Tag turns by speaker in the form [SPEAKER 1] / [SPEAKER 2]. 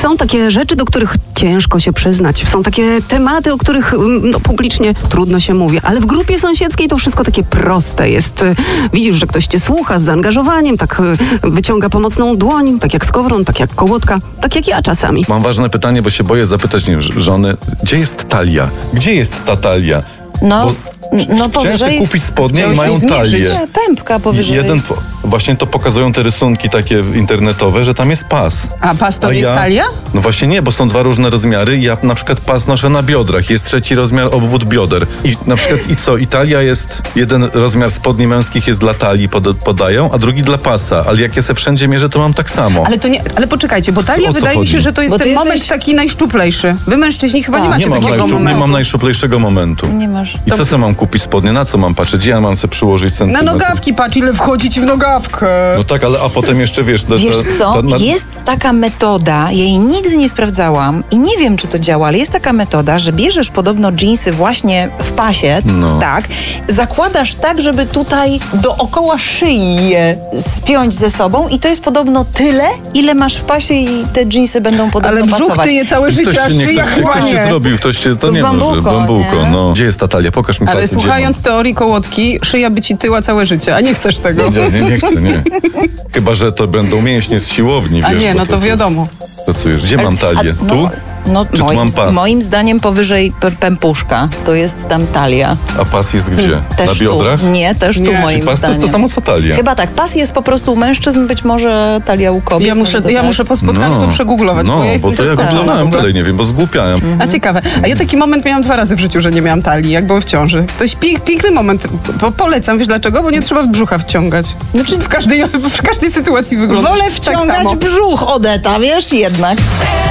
[SPEAKER 1] Są takie rzeczy, do których ciężko się przyznać. Są takie tematy, o których publicznie trudno się mówi. Ale w grupie sąsiedzkiej to wszystko takie proste jest. Widzisz, że ktoś cię słucha z zaangażowaniem, tak wyciąga pomocną dłoń, tak jak Skowron, tak jak Kołotka, tak jak ja czasami.
[SPEAKER 2] Mam ważne pytanie, bo się boję zapytać żony, gdzie jest talia? Gdzie jest ta talia?
[SPEAKER 3] No
[SPEAKER 2] chciałem sobie kupić spodnie i mają talię.
[SPEAKER 3] Pępka powyżej.
[SPEAKER 2] Właśnie to pokazują te rysunki takie internetowe, że tam jest pas.
[SPEAKER 4] A pas to jest talia?
[SPEAKER 2] No właśnie nie, bo są dwa różne rozmiary. Ja na przykład pas noszę na biodrach. Jest trzeci rozmiar, obwód bioder. I na przykład Talia jest, jeden rozmiar spodni męskich jest dla talii, podają, a drugi dla pasa. Ale jak ja se wszędzie mierzę, to mam tak samo.
[SPEAKER 4] Ale to nie, ale poczekajcie, bo talia wydaje mi się, że to jest ten moment taki najszczuplejszy. Wy mężczyźni chyba nie macie takiego momentu.
[SPEAKER 2] Nie mam najszczuplejszego momentu.
[SPEAKER 3] Nie masz.
[SPEAKER 2] I co sobie mam kupić spodnie? Na co mam patrzeć? Gdzie ja mam sobie przyłożyć centymetr?
[SPEAKER 4] Na nogawki patrz, ile wchodzi ci w nogawkę.
[SPEAKER 2] No tak, a potem jeszcze wiesz...
[SPEAKER 3] Jest taka metoda, ja jej nigdy nie sprawdzałam i nie wiem, czy to działa, ale jest taka metoda, że bierzesz podobno dżinsy właśnie w pasie, tak, zakładasz tak, żeby tutaj dookoła szyi je spiąć ze sobą i to jest podobno tyle, ile masz w pasie i te dżinsy będą podobno pasować.
[SPEAKER 4] Ale brzuch tyje całe życie, a szyja chyba
[SPEAKER 2] ktoś cię zrobił, to nie może. Bambułko, no. Gdzie jest ta talia? Pokaż mi
[SPEAKER 4] Ale słuchając teorii Kołotki, szyja by ci tyła całe życie, a nie chcesz tego.
[SPEAKER 2] Nie chcę, nie. Chyba, że to będą mięśnie z siłowni, wiesz.
[SPEAKER 4] A nie, no to wiadomo.
[SPEAKER 2] Pracujesz. Gdzie mam talię? Tu? Czy tu mam pas?
[SPEAKER 3] Moim zdaniem powyżej pępuszka to jest tam talia.
[SPEAKER 2] A pas jest gdzie?
[SPEAKER 3] Też
[SPEAKER 2] na biodrach?
[SPEAKER 3] Tu. Nie, też tu moim
[SPEAKER 2] pas
[SPEAKER 3] zdaniem.
[SPEAKER 2] To jest to samo co talia.
[SPEAKER 3] Chyba tak. Pas jest po prostu u mężczyzn, być może talia u kobiet.
[SPEAKER 4] Ja muszę po spotkaniu to przegooglować, bo ja jestem
[SPEAKER 2] zaskoczona. No, bo to ja googlowałem, nie wiem, bo zgłupiałem.
[SPEAKER 4] A ciekawe. A ja taki moment miałam 2 razy w życiu, że nie miałam talii, jak byłam w ciąży. To jest piękny moment. Polecam, wiesz dlaczego? Bo nie trzeba brzucha wciągać. Znaczy w każdej sytuacji wygląda
[SPEAKER 3] Wolę wciągać
[SPEAKER 4] tak samo.
[SPEAKER 3] brzuch, Odeta, wiesz, jednak.